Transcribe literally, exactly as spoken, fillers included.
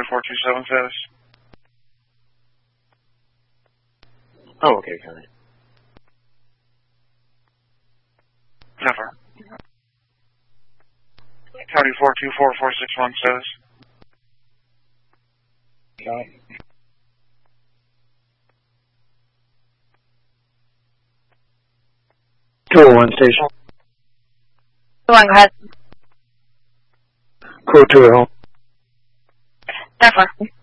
four two seven says. Oh, okay, got it. Never. County four two four four six one says. Got it. two oh one station. two oh one, go ahead. Code two at home. Never.